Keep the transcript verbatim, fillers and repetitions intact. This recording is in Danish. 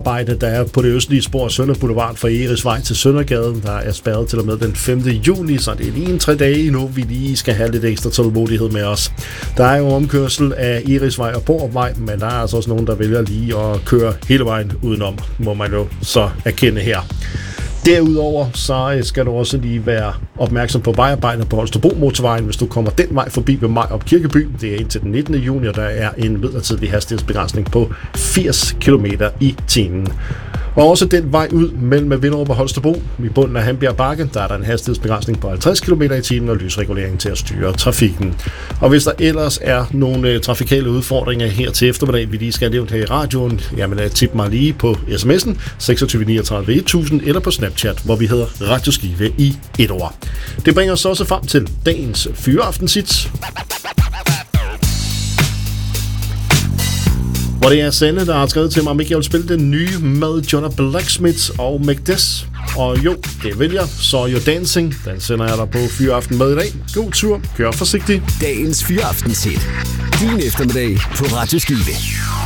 vejarbejde, der er på det østlige spor af Sønder Boulevard fra Erisvej til Søndergade. Der er spærret til og med den femte juni, så det er lige en tre dage endnu, vi lige skal have lidt ekstra tålmodighed med os. Der er jo omkørsel af Erisvej og Borupvej, men der er altså også nogen, der vælger lige at køre hele vejen udenom, må man jo så erkende her. Derudover så skal du også lige være opmærksom på vejarbejder på Holstebro Motorvejen, hvis du kommer den vej forbi ved Majrup Kirkeby. Det er indtil den nittende juni, og der er en midlertidig hastighedsbegrænsning på firs kilometer i timen. Og også den vej ud mellem Vinderup og Holstebro i bunden af Hambjerg Bakke, der er der en hastighedsbegrænsning på halvtreds kilometer i timen og lysregulering til at styre trafikken. Og hvis der ellers er nogle trafikale udfordringer her til eftermiddag, vi lige skal have nævnt her i radioen, jamen tip mig lige på sms'en seksogtyve niogtredive tusind eller på Snapchat, hvor vi hedder Radioskive i et ord. Det bringer os også frem til dagens fyreaftenshits, hvor det er Sanne, der har skrevet til mig, om ikke jeg vil spille den nye med Jonah Blacksmith og Macdes. Og jo, det vil jeg. Så jo Dancing, den sender jeg dig på Fyreaften med i dag. God tur, kør forsigtigt. Dagens Fyreaftenshit. Din eftermiddag på Radioskive.